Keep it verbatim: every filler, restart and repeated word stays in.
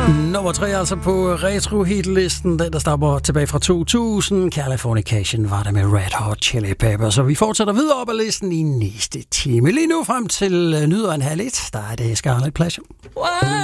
Nummer tre altså på retro-hitlisten, den der stammer tilbage fra to tusind. Californication var der med Red Hot Chili Peppers, så vi fortsætter videre op ad listen i næste time. Lige nu frem til nyder en halv et, der er det Scarlet Pleasure.